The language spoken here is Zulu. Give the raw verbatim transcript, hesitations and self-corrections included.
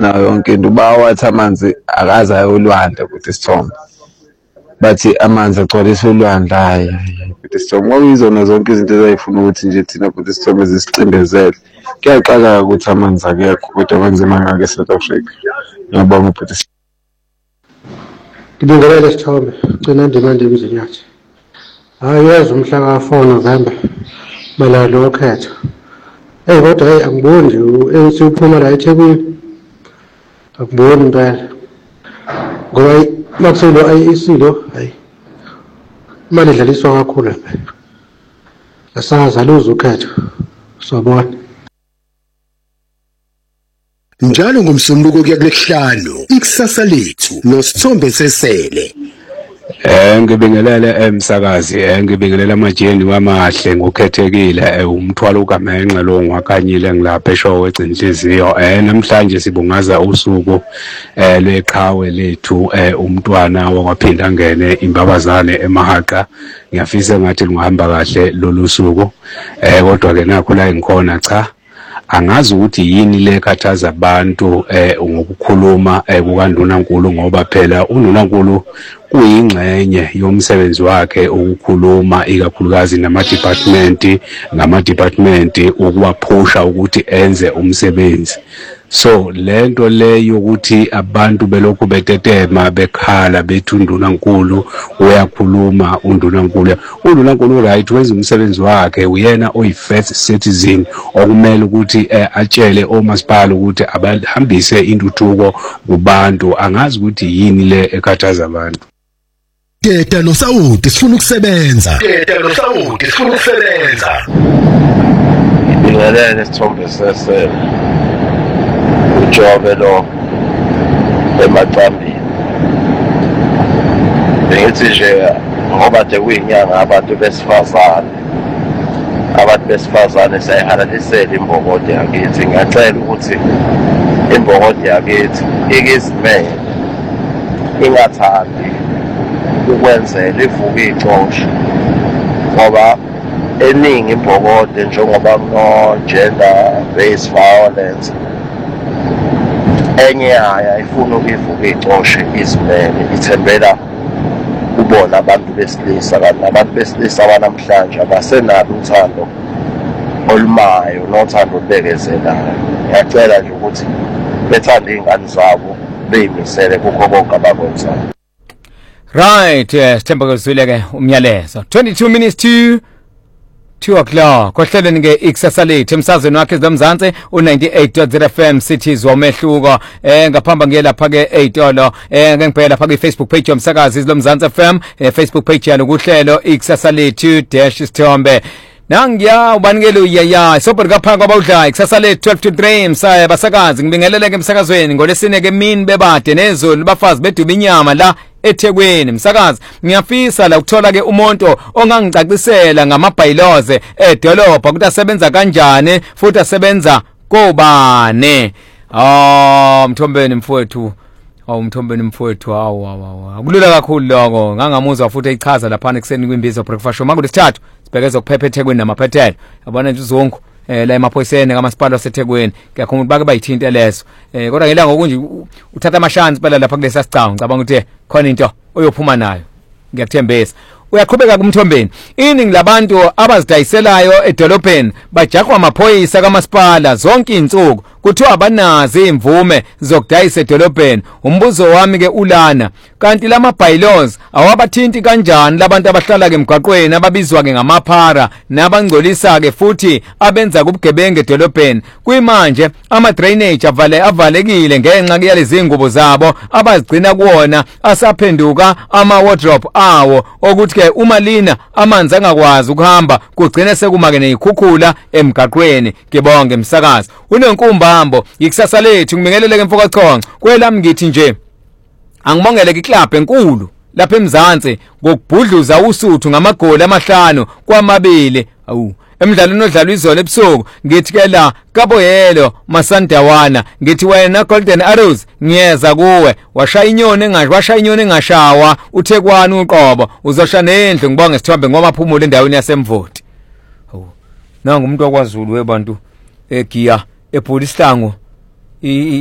nayo yonke into bawathi amanzi akaze ayolwandle ukuthi isithombe bathi amanzi agcwalise ulwandle hayi ukuthi isithombe ngoba izona zonke izinto ezayifuna ukuthi nje thina ukuthi isithombe zisicindezele kuyaxaka ukuthi amanzi akekho kodwa abanzima ngake eSouth Africa ngiyabonga ukuthi ngibingelela isithombe gcina indima endimzini yathi hayi yazi umhla ka four November malalo okhetho hey kodwa hey angiboni nje u-A C uphuma la eThekwini akuboni impela ngoba makuselo I E C lo hayi imali idlaliswa kakhulu lapha asaza luza ukhetho sobona njalo ngomsombuluko kuya kulesihlanu ikusasa lethu noSithombe Sesele. Eh ngibingelele emsakazi eh ngibingelela amajeni wamahle ngokukhethekile umthwalo uGamenxe lo ngwakhanyile ngilapha eshowe egcinhliziyo eh namhlanje sibungaza usuku eh lweqhawe lethu eh umntwana wakwaphinda ngene imbabazane eMahaka ngiyafisa ngathi lungahamba kahle lolu suku eh kodwa ke nakho la engikhona cha angazi ukuthi yini le khathaza abantu eh ngokukhuluma eh kukaNdunankulu ngoba phela uNdunankulu kuyingxenye yomsebenzi wakhe ukukhuluma ikakhulukazi nama department ngama department ukuwaphusha ukuthi enze umsebenzi so lento le yokuthi abantu belokhu betetema bekhala bethi uNdunankulu uyakhuluma uNdunankulu uNdunankulu right wenza umsebenzi wakhe uyena oyi first citizen okumele ukuthi eh, atshele omasipala ukuthi abahambise intuthuko kubantu angazi ukuthi yini le ekhathaza abantu. Teta noSawuti sifuna ukusebenza. Teta noSawuti sifuna ukusebenza. Ngibingelele Sithombe Sesele. Ujobe lo emaqambini. Bengithi nje ngoba tekuyinyanga abantu besifazane. Abantu besifazane sayihalalisela imbokode yakithi. Ngiyacela ukuthi imbokode yakithi ikizimele ingathandi ukwenzela ivuka ixosha ngoba eningi imbokode njengoba kuno gender based violence enye haya ifuna ukuvuka ixoshe izimele ithembela ubona abantu besilisa kanti abantu besilisa abanamhlanje abasenalo uthando olumayo nothando olubekezelayo. Ngiyacela nje ukuthi bethande ingane zabo beyimisele kukho konke abakwenzayo. Right, yes, Sithemba kwezwileke umyalezo. twenty-two minutes to two o'clock. Kohlelweni ke ikusasa lethu emsazweni wakhe zomzansi u ninety-eight point zero F M cities womehluko eh ngaphamba ngiye lapha ke eyitolo eh ngengibheka lapha ku Facebook page yomsakazi zomzansi F M eh, Facebook page yalo kuhlelo ikusasa lethu dash Sithombe. Nangiya ubanikele uyaya sobheka kapha kwabawudlayi kusasa le twelve to three msaya basakazi ngibingeleleke emsakazweni ngolesine ke mini bebade nezulu bafazi beduba inyama la eThekwini msakazi ngiyafisa la ukuthola ke umuntu ongangicacisela ngamabylaws edolobha ukuthi asebenza kanjani futhi asebenza kobane. Ah Mthombeni mfowethu awu Mthombeni mfowethu awu awu akulula kakhulu lokho ngangamuzwa futhi echaza lapha ekseni kwimbizo breakfast show makulesithathu sibhekeza ukuphepha eThekwini namaphethelo yabona nje uzonku eh la emaphoyiseni kamasipala waseThekwini kuyakhona ukuthi bake bayithinta leso eh kodwa ngelanga okunje uthatha amashansi phela lapha kulesa sicawu ngicabanga ukuthi khona into oyophuma nayo ngiyakuthembisa uyaqhubeka kuMthombeni iningi labantu abazidayiselayo edolobheni bajaqwa amaphoyisa kamasipala zonke insuku kuthiwa abanazi imvume zokudayisa edolobheni. Umbuzo wami ke ulana kanti lama bylaws awabathinti kanjani labantu abahlala ke emgwaqweni ababizwa ke ngamaphara nabangcolisa ke futhi abenza kubugebengu edolobheni kuyimanje ama drainage avale avalekile ngenxa yalezi ngubo zabo abazigcina kuona asaphenduka ama wardrobe awo ukuthi ke uma lina amanzi angakwazi ukuhamba kugcina sekumake nezikhukhula emgaqweni. Ngibonge msakazi unenkumbambo ikusasa lethu ngibingeleleke mfoka chonco kwelami ngithi nje angibongele ke club enkulu lapha eMzansi ngokubhudluza usuthu ngamagoli amahlanu kwamabili. Awu emidlalweni odlalwa izolo ebusuku ngithi ke la kaboyelo masandawana ngithi wena Golden Arrows ngiyeza kuwe washaya inyoni engasho washaya inyoni engashawa uThekwani uqobo uzosha nendlu ngibonge Sithombe ngoba phumula endaweni yasemvoti. Awu nangu umuntu wakwaZulu webantu egiya ePulisihlangu